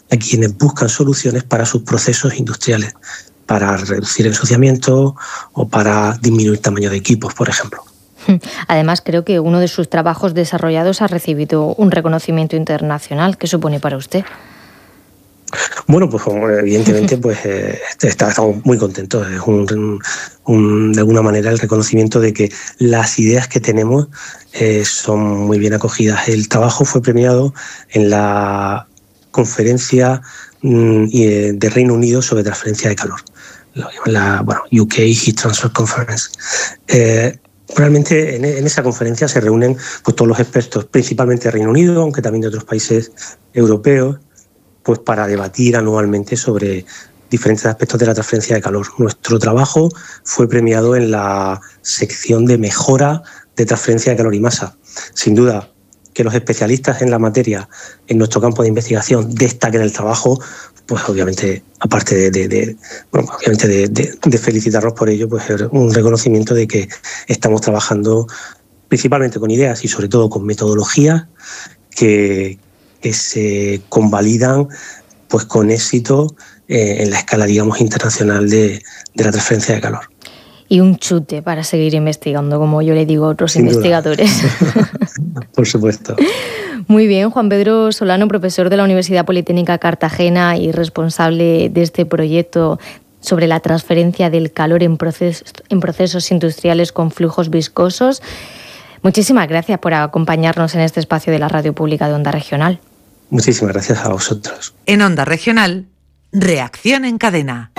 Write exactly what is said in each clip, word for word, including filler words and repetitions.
a quienes buscan soluciones para sus procesos industriales, para reducir el ensuciamiento o para disminuir tamaño de equipos, por ejemplo. Además, creo que uno de sus trabajos desarrollados ha recibido un reconocimiento internacional. ¿Qué supone para usted? Bueno, pues evidentemente pues eh, estamos muy contentos. Es un, un, de alguna manera el reconocimiento de que las ideas que tenemos eh, son muy bien acogidas. El trabajo fue premiado en la conferencia mm, de Reino Unido sobre transferencia de calor, la bueno, U K Heat Transfer Conference. Eh, Realmente en, en esa conferencia se reúnen pues, todos los expertos, principalmente de Reino Unido, aunque también de otros países europeos, pues para debatir anualmente sobre diferentes aspectos de la transferencia de calor. Nuestro trabajo fue premiado en la sección de mejora de transferencia de calor y masa. Sin duda, que los especialistas en la materia, en nuestro campo de investigación, destaquen el trabajo, pues obviamente, aparte de, de, de bueno, obviamente de, de, de felicitarnos por ello, pues es un reconocimiento de que estamos trabajando principalmente con ideas y sobre todo con metodologías que, que se convalidan pues con éxito eh, en la escala, digamos, internacional de, de la transferencia de calor. Y un chute para seguir investigando, como yo le digo a otros Sin investigadores. Por supuesto. Muy bien, Juan Pedro Solano, profesor de la Universidad Politécnica Cartagena y responsable de este proyecto sobre la transferencia del calor en procesos, en procesos industriales con flujos viscosos. Muchísimas gracias por acompañarnos en este espacio de la Radio Pública de Onda Regional. Muchísimas gracias a vosotros. En Onda Regional, Reacción en Cadena.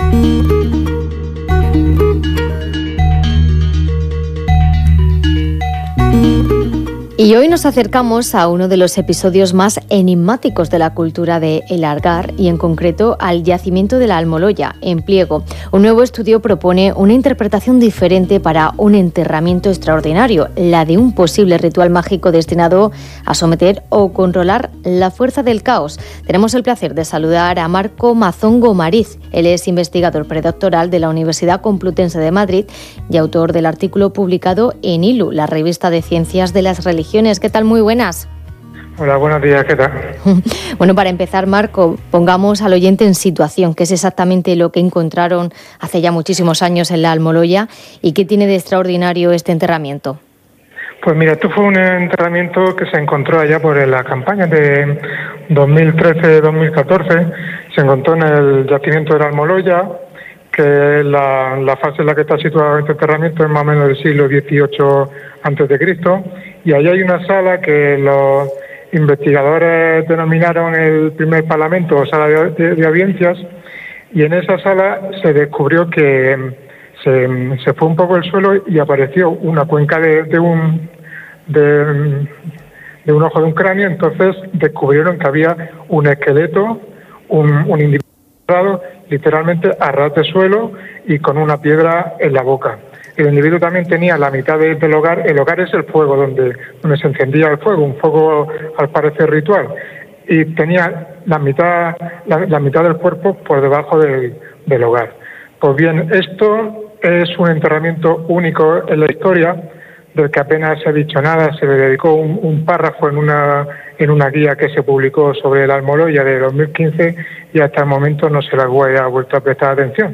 Y hoy nos acercamos a uno de los episodios más enigmáticos de la cultura de El Algar y en concreto al yacimiento de la Almoloya, en Pliego. Un nuevo estudio propone una interpretación diferente para un enterramiento extraordinario, la de un posible ritual mágico destinado a someter o controlar la fuerza del caos. Tenemos el placer de saludar a Marco Mazongo Mariz. Él es investigador predoctoral de la Universidad Complutense de Madrid y autor del artículo publicado en I L U, la revista de ciencias de las religiones. ¿Qué tal? Muy buenas. Hola, buenos días, ¿qué tal? Bueno, para empezar, Marco, pongamos al oyente en situación, qué es exactamente lo que encontraron hace ya muchísimos años en la Almoloya y qué tiene de extraordinario este enterramiento. Pues mira, esto fue un enterramiento que se encontró allá por la campaña de dos mil trece dos mil catorce, se encontró en el yacimiento de la Almoloya, que la, la fase en la que está situado este enterramiento es más o menos del siglo dieciocho antes de Cristo, y allá hay una sala que los investigadores denominaron el primer parlamento o sala de, de, de audiencias, y en esa sala se descubrió que se, se fue un poco el suelo y apareció una cuenca de, de un de, de un ojo de un cráneo. Entonces descubrieron que había un esqueleto, un, un individuo literalmente a ras de suelo y con una piedra en la boca. El individuo también tenía la mitad de, del hogar. El hogar es el fuego donde, donde se encendía el fuego, un fuego al parecer ritual, y tenía la mitad la, la mitad del cuerpo por debajo del, del hogar. Pues bien, esto es un enterramiento único en la historia, del que apenas se ha dicho nada. Se le dedicó un, un párrafo en una en una guía que se publicó sobre la Almoloya de dos mil quince y hasta el momento no se le ha vuelto a prestar atención.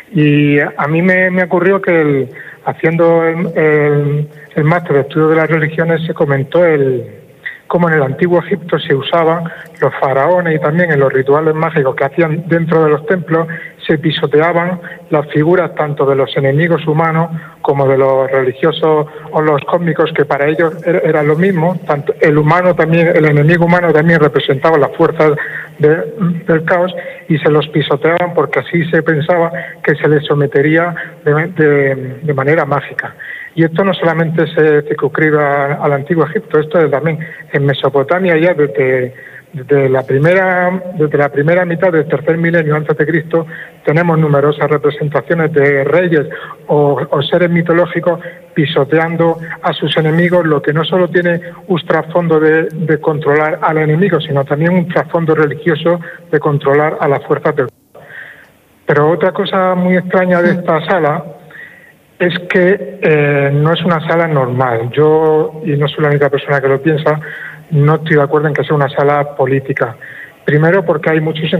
Y a mí me, me ocurrió que el, haciendo el, el, el máster de estudio de las religiones se comentó el cómo en el antiguo Egipto se usaban los faraones y también en los rituales mágicos que hacían dentro de los templos, se pisoteaban las figuras tanto de los enemigos humanos como de los religiosos o los cósmicos, que para ellos era, era lo mismo. Tanto el humano también, el enemigo humano también representaba las fuerzas de, del caos, y se los pisoteaban porque así se pensaba que se les sometería de, de, de manera mágica. Y esto no solamente se circunscribe al antiguo Egipto, esto es también en Mesopotamia ya desde, desde la primera desde la primera mitad del tercer milenio antes de Cristo tenemos numerosas representaciones de reyes o, o seres mitológicos pisoteando a sus enemigos, lo que no solo tiene un trasfondo de, de controlar al enemigo, sino también un trasfondo religioso de controlar a las fuerzas del caos. Pero otra cosa muy extraña de esta sala es que eh, no es una sala normal. Yo, y no soy la única persona que lo piensa, no estoy de acuerdo en que sea una sala política. Primero porque hay muchos